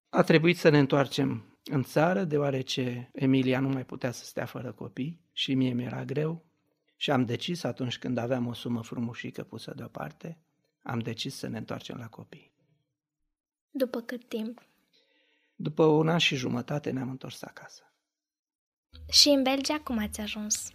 A trebuit să ne întoarcem în țară, deoarece Emilia nu mai putea să stea fără copii și mie mi-era greu și am decis, atunci când aveam o sumă frumușică pusă deoparte, am decis să ne întoarcem la copii. După cât timp? După 1 an și jumătate ne-am întors acasă. Și în Belgia cum ați ajuns?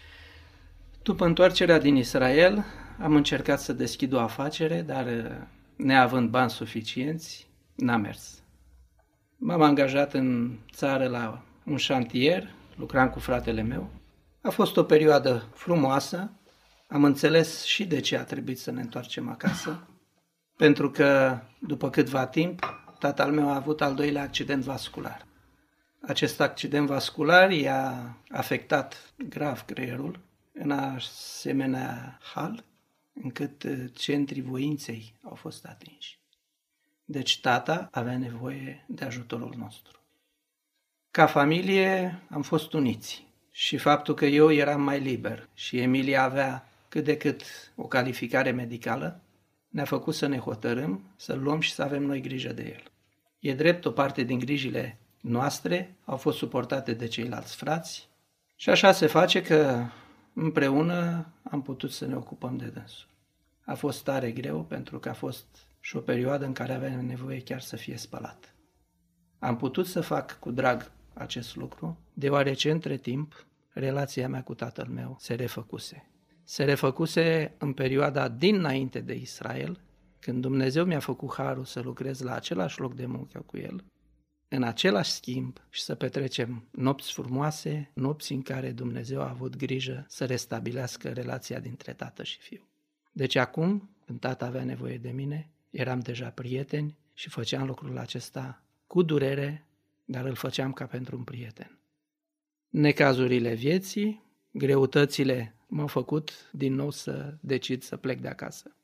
După întoarcerea din Israel, am încercat să deschid o afacere, dar neavând bani suficienți, n-a mers. M-am angajat în țară la un șantier, lucram cu fratele meu. A fost o perioadă frumoasă, am înțeles și de ce a trebuit să ne întoarcem acasă, pentru că după câtva timp, tatăl meu a avut al doilea accident vascular. Acest accident vascular i-a afectat grav creierul, în asemenea hal, încât centrii voinței au fost atinși. Deci tata avea nevoie de ajutorul nostru. Ca familie am fost uniți și faptul că eu eram mai liber și Emilia avea cât de cât o calificare medicală, ne-a făcut să ne hotărâm, să-l luăm și să avem noi grijă de el. E drept, o parte din grijile noastre au fost suportate de ceilalți frați și așa se face că împreună am putut să ne ocupăm de dânsul. A fost tare greu pentru că a fost și o perioadă în care aveam nevoie chiar să fie spălat. Am putut să fac cu drag acest lucru, deoarece între timp relația mea cu tatăl meu se refăcuse. Se refăcuse în perioada dinainte de Israel, când Dumnezeu mi-a făcut harul să lucrez la același loc de muncă cu el, în același schimb și să petrecem nopți frumoase, nopți în care Dumnezeu a avut grijă să restabilească relația dintre tată și fiu. Deci acum, când tata avea nevoie de mine, eram deja prieteni și făceam lucrul acesta cu durere, dar îl făceam ca pentru un prieten. Necazurile vieții, greutățile m-au făcut din nou să decid să plec de acasă.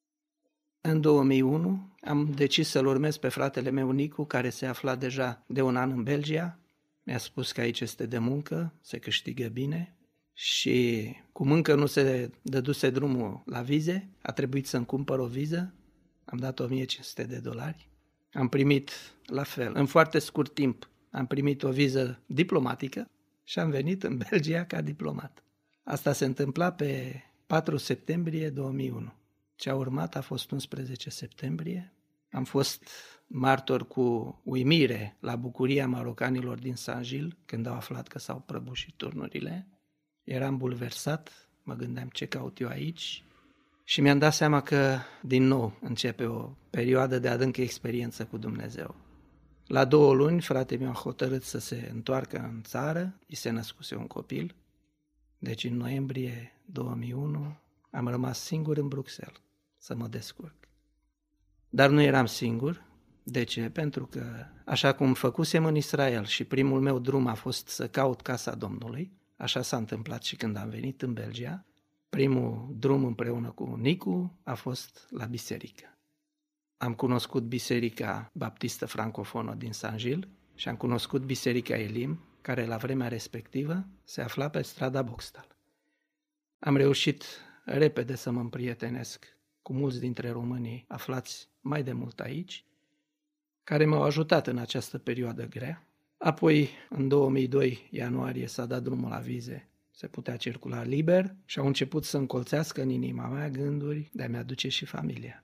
În 2001 am decis să-l urmez pe fratele meu Nicu, care se afla deja de 1 an în Belgia. Mi-a spus că aici este de muncă, se câștigă bine și cum încă nu se dăduse drumul la vize, a trebuit să-mi cumpăr o viză. Am dat $1.500. Am primit la fel, în foarte scurt timp, am primit o viză diplomatică și am venit în Belgia ca diplomat. Asta se întâmpla pe 4 septembrie 2001. Ce a urmat a fost 11 septembrie. Am fost martor cu uimire la bucuria marocanilor din Saint-Gilles când au aflat că s-au prăbușit turnurile. Eram bulversat, mă gândeam ce caut eu aici și mi-am dat seama că din nou începe o perioadă de adâncă experiență cu Dumnezeu. La 2 luni, fratele meu a hotărât să se întoarcă în țară, îi se născuse un copil. Deci în noiembrie 2001 am rămas singur în Bruxelles să mă descurc. Dar nu eram singur. De ce? Pentru că, așa cum făcusem în Israel și primul meu drum a fost să caut casa Domnului, așa s-a întâmplat și când am venit în Belgia. Primul drum împreună cu Nicu a fost la biserică. Am cunoscut biserica baptistă francofonă din Saint-Gilles și am cunoscut biserica Elim, care la vremea respectivă se afla pe strada Boxtal. Am reușit repede să mă împrietenesc cu mulți dintre românii aflați mai de mult aici, care m-au ajutat în această perioadă grea. Apoi, în 2002, ianuarie, s-a dat drumul la vize, se putea circula liber și au început să încolțească în inima mea gânduri de a-mi aduce și familia.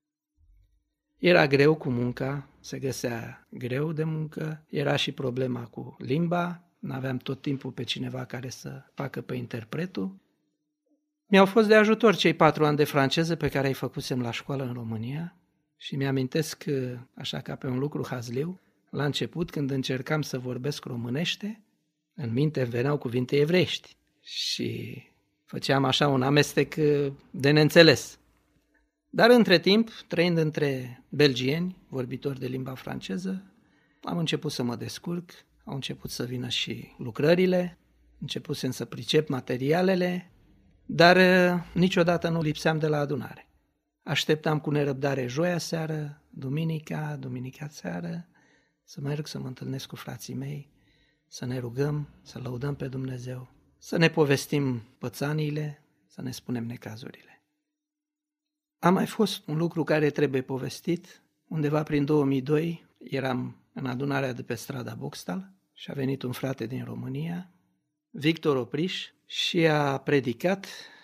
Era greu cu munca, se găsea greu de muncă, era și problema cu limba, n-aveam tot timpul pe cineva care să facă pe interpretul. Mi-au fost de ajutor cei 4 ani de franceză pe care îi făcusem la școală în România și mi-amintesc, așa ca pe un lucru hazliu, la început când încercam să vorbesc românește, în minte îmi veneau cuvinte evreiești și făceam așa un amestec de neînțeles. Dar între timp, trăind între belgieni, vorbitori de limba franceză, am început să mă descurc, au început să vină și lucrările, începusem să pricep materialele, dar niciodată nu lipseam de la adunare. Așteptam cu nerăbdare joia seară, duminica seară, să merg să mă întâlnesc cu frații mei, să ne rugăm, să lăudăm pe Dumnezeu, să ne povestim pățaniile, să ne spunem necazurile. A mai fost un lucru care trebuie povestit. Undeva prin 2002 eram în adunarea de pe strada Boxtal și a venit un frate din România, Victor Opriș, și a predicat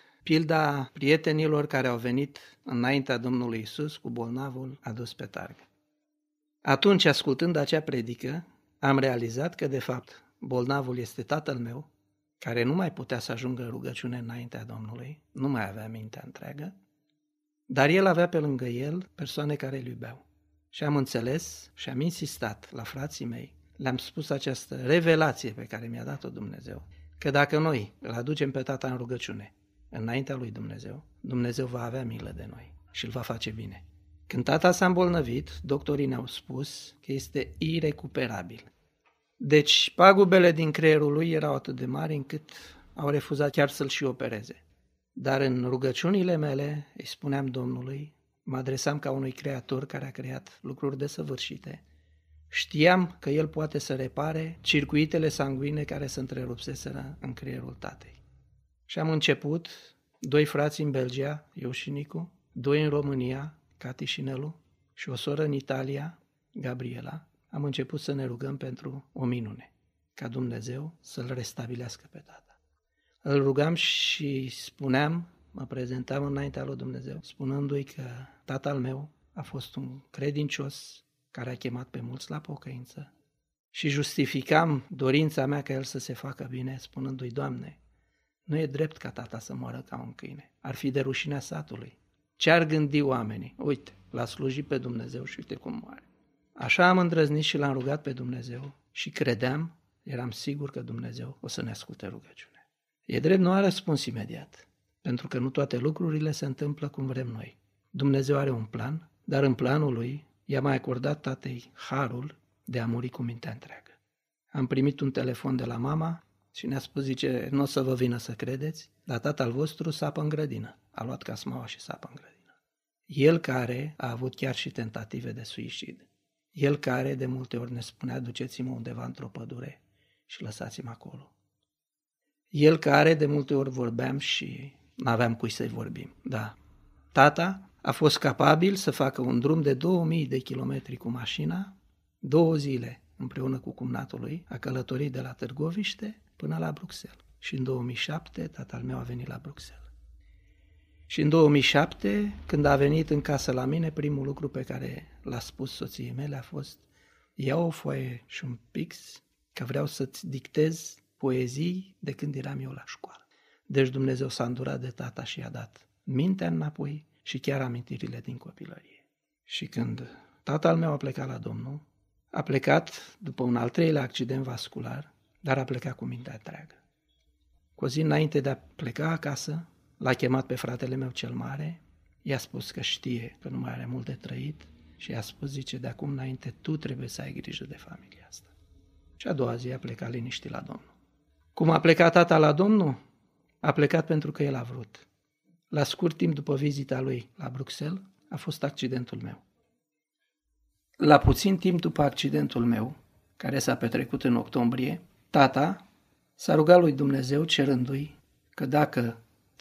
pilda prietenilor care au venit înaintea Domnului Iisus cu bolnavul adus pe targă. Atunci, ascultând acea predică, am realizat că, de fapt, bolnavul este tatăl meu, care nu mai putea să ajungă în rugăciune înaintea Domnului, nu mai avea mintea întreagă, dar el avea pe lângă el persoane care îl iubeau. Și am înțeles și am insistat la frații mei, le-am spus această revelație pe care mi-a dat-o Dumnezeu, că dacă noi îl aducem pe tata în rugăciune, înaintea lui Dumnezeu, Dumnezeu va avea milă de noi și îl va face bine. Când tata s-a îmbolnăvit, doctorii ne-au spus că este irecuperabil. Deci pagubele din creierul lui erau atât de mari încât au refuzat chiar să-l și opereze. Dar în rugăciunile mele îi spuneam Domnului, mă adresam ca unui creator care a creat lucruri desăvârșite. Știam că el poate să repare circuitele sanguine care se întrerupseseră în creierul tatei. Și am început, 2 frați în Belgia, eu și Nicu, 2 în România, Cati și Nelu, și o soră în Italia, Gabriela. Am început să ne rugăm pentru o minune, ca Dumnezeu să-l restabilească pe tata. Îl rugam și spuneam, mă prezentam înaintea lui Dumnezeu, spunându-i că tatăl meu a fost un credincios care a chemat pe mulți la pocăință și justificam dorința mea ca el să se facă bine, spunându-i, Doamne, nu e drept ca tata să moară ca un câine, ar fi de rușinea satului. Ce ar gândi oamenii? Uite, l-a slujit pe Dumnezeu și uite cum moare. Așa am îndrăznit și l-am rugat pe Dumnezeu și credeam, eram sigur că Dumnezeu o să ne asculte rugăciunea. E drept, nu a răspuns imediat, pentru că nu toate lucrurile se întâmplă cum vrem noi. Dumnezeu are un plan, dar în planul lui i-a mai acordat tatei harul de a muri cu mintea întreagă. Am primit un telefon de la mama și ne-a spus, zice, nu o să vă vină să credeți, dar tatăl vostru sapă în grădină. A luat casmaua și sapă în grădină. El care a avut chiar și tentative de suicid. El care de multe ori ne spunea, duceți-mă undeva într-o pădure și lăsați-mă acolo. El care de multe ori vorbeam și n-aveam cui să-i vorbim. Da, tata a fost capabil să facă un drum de 2000 de kilometri cu mașina, 2 zile împreună cu cumnatul lui, a călătorit de la Târgoviște până la Bruxelles. Și în 2007 tatăl meu a venit la Bruxelles. Și în 2007, când a venit în casă la mine, primul lucru pe care l-a spus soției mele a fost, ia o foaie și un pix, că vreau să-ți dictez poezii de când eram eu la școală. Deci Dumnezeu s-a îndurat de tata și i-a dat mintea înapoi și chiar amintirile din copilărie. Și când tatăl meu a plecat la Domnul, a plecat după un al 3-lea accident vascular, dar a plecat cu mintea întreagă. Cu o zi înainte de a pleca acasă, l-a chemat pe fratele meu cel mare, i-a spus că știe că nu mai are mult de trăit și i-a spus, zice, de acum înainte tu trebuie să ai grijă de familia asta. Și a doua zi a plecat liniștit la Domnul. Cum a plecat tata la Domnul? A plecat pentru că el a vrut. La scurt timp după vizita lui la Bruxelles a fost accidentul meu. La puțin timp după accidentul meu, care s-a petrecut în octombrie, tata s-a rugat lui Dumnezeu cerându-i că dacă